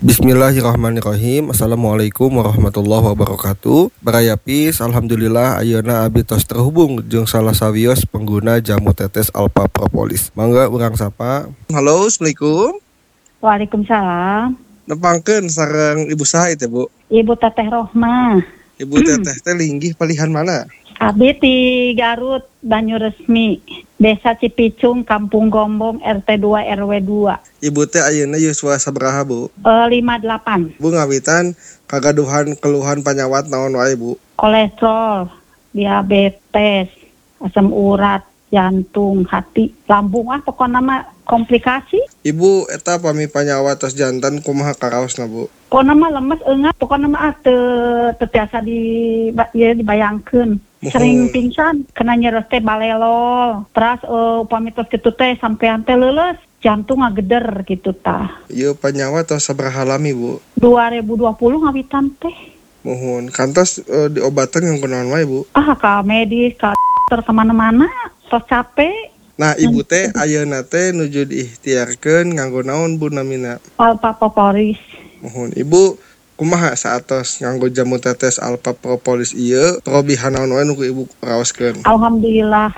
Bismillahirrahmanirrahim. Assalamualaikum warahmatullahi wabarakatuh. Barayapis, alhamdulillah ayeuna abdi tos terhubung jeung salah sawios pengguna jamu tetes Alpha Propolis. Mangga urang sapa. Halo, assalamualaikum. Waalaikumsalam. Nepangkeun sareng Ibu saha teh, Bu? Ibu Teteh Rohmah. Ibu Teteh teh linggih palihan mana? Abdi di Garut, Banyuresmi, Desa Cipicung, Kampung Gombong, RT 2 RW 2. Ibu teh ayeuna yuswa sabaraha, Bu? 58. Bu ngawitan kagaduhan keluhan panyawat naon wae, Bu? Kolesterol, diabetes, asam urat, jantung, hati, lambung, pokoknya mah komplikasi. Ibu eta pami panyawat tos jantan kumaha karaosna, Bu? Pokoknya mah lemes enggak, pokoknya mah terbiasa dibayangkeun. Sering pingsan, kena nyeres teh balelol. Terus upami tos kitu teh sampean teh leuleus, jantung ngageder gitu tah. Ieu panyawat tos sabaraha lami, Bu? 2020 ngawitan teh. Mohon kantos diobatan yang kunaon wae, Bu? Ka medis, ka dokter kemana-mana, tos capek. Nah, Ibu teh ayeuna teh nuju diikhtiarkeun nganggo naon, Bu, namina? Alpha Propolis. Mohon Ibu kumaha saatos nganggo jamu tetes Alpha Propolis ieu parobihan naon wae nu Ibu raoskeun? Alhamdulillah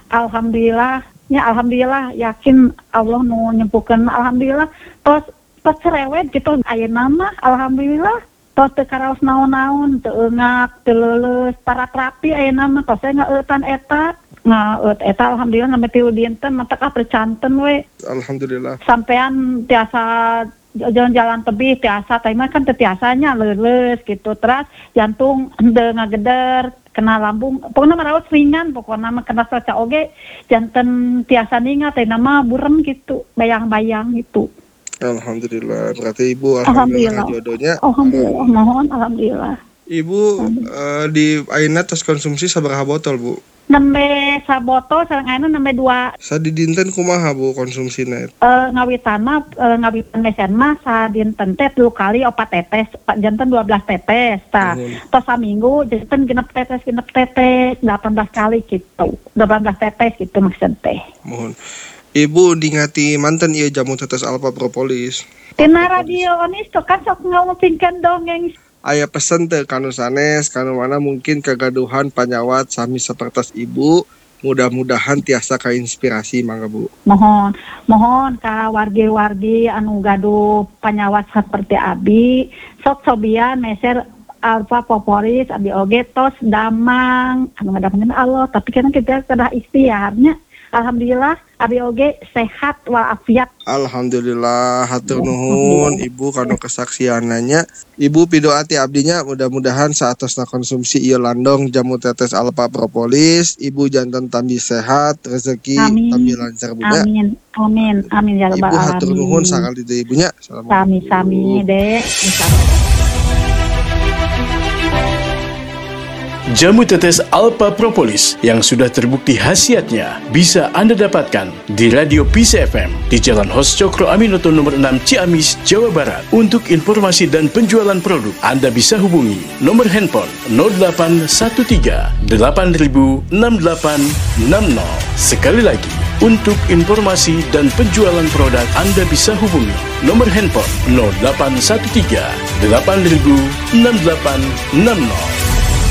yakin Allah nu nyempuhkeun, alhamdulillah tos cerewet gitu ayeuna mah alhamdulillah tos teu karaos naon-naon, teu eungak, teu leuleus, para terapi ayeuna mah tos ngaeutan eta alhamdulillah sampai tiu dinten mah teu percanten we. Alhamdulillah. Sampean tiasa jalan-jalan tebih tiasa, tapi mah kan tiasanya leuleus gitu. Terus jantung henteu ngageder, kena lambung, pokoknya marawat ringan, pokoknya mah kena saca oge, janten tiasa ningat, tapi nama burem gitu, bayang-bayang gitu. Alhamdulillah, berarti Ibu alhamdulillah jodohnya. Alhamdulillah, mohon alhamdulillah. Ibu di ayeuna tos konsumsi sabaraha botol, Bu? Nembe sabotol sareng ayeuna nembe 2. Sadidinten kumaha, Bu, konsumsina? Ngawitan mesen mah sadinten teh 2 kali 4 tetes, janten 12 tetes tah. Tos saminggu janten genep tetes 18 kali gitu. 18 tetes gitu maksud teh. Mohon Ibu dingati manten ieu jamu tetes Alpha Propolis. Tina radio onis tuh kan sok ngomongkeun dongeng. Aya pesen teh kanu sanes, kanu mana mungkin kegaduhan panyawat sami sapertos Ibu, mudah-mudahan tiasa kainspirasi mangga, Bu. Mohon ka wargi-wargi anu gaduh panyawat seperti abi, sok sobian meser Alpha Propolis abi oge tos damang, anu ngadamangkeun Allah, tapi kan kita kedah ikhtiarnya. Alhamdulillah abi oge sehat walafiat. Alhamdulillah, hatur nuhun Ibu kanu kesaksiananya. Ibu pidoa ti abdinya mudah-mudahan saatosna konsumsi ieu landong jamu tetes Alpha Propolis, Ibu janten tambi sehat, rezeki tambi lancar, Bu. Amin ya rabbal alamin. Ibu hatur nuhun sakali deui Ibunya. Sami Dek. Jamu tetes Alpha Propolis yang sudah terbukti khasiatnya bisa Anda dapatkan di Radio Peace FM di Jalan Hos Cokro Aminoto nomor 6 Ciamis, Jawa Barat. Untuk informasi dan penjualan produk, Anda bisa hubungi nomor handphone 0813 8000 6860. Sekali lagi, untuk informasi dan penjualan produk, Anda bisa hubungi nomor handphone 0813 8000 6860.